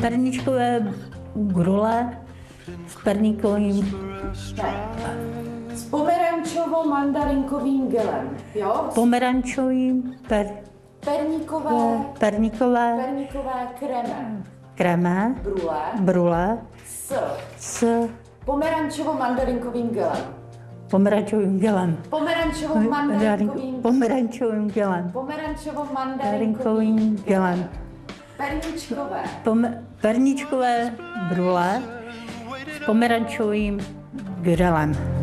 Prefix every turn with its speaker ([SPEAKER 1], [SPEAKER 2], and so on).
[SPEAKER 1] perničkové grule s perníkovým,
[SPEAKER 2] S pomerančovo-mandarinkovým gelem, jo?
[SPEAKER 1] pomerančovým, perníkové kreme, brule s
[SPEAKER 2] pomerančovo-mandarinkovým gelem.
[SPEAKER 1] pomerančovým gelem.
[SPEAKER 2] Pomerančovo-mandarinkovým gelem.
[SPEAKER 1] Pomerančovým gelem. Perničkové brule s pomerančovým grelem.